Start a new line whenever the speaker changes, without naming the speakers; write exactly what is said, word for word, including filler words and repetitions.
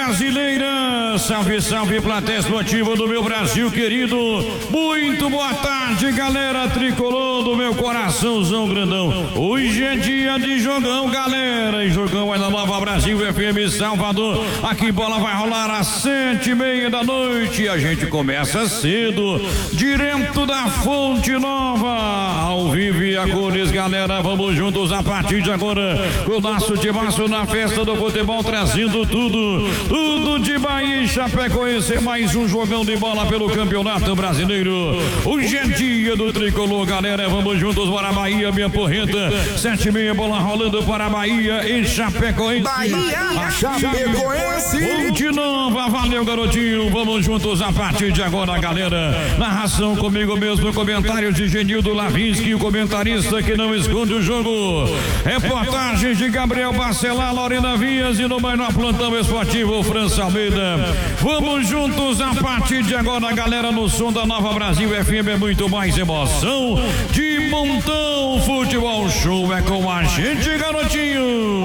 brasileira. Salve, salve, plateia esportiva do meu Brasil querido. Muito boa tarde, galera tricolor do meu coraçãozão grandão. Hoje é dia de jogão, galera. E jogão é da Nova Brasil F M Salvador. Aqui bola vai rolar às sete e meia da noite. E a gente começa cedo, direto da Fonte Nova. Ao vivo e a cores, galera. Vamos juntos a partir de agora. O nosso timaço na festa do futebol, trazendo tudo, tudo de Bahia e Chapecoense. Mais um jogão de bola pelo Campeonato Brasileiro. Hoje é dia do tricolor, galera. Vamos juntos para a Bahia, minha porreta. Sete e meia, bola rolando para a Bahia e Chapecoense.
Bahia, Chapecoense.
Fonte Nova, valeu, garotinho. Vamos juntos a partir de agora, galera. Narração comigo mesmo, comentários de Genildo Lavinsky, o comentarista que não esconde o jogo. Reportagens de Gabriel Bacelar, Lorena Vias e no menor plantão esportivo, França Almeida. Vamos juntos a partir de agora, galera, no som da Nova Brasil F M. É muito mais emoção de montão. Futebol Show é com a gente, garotinho.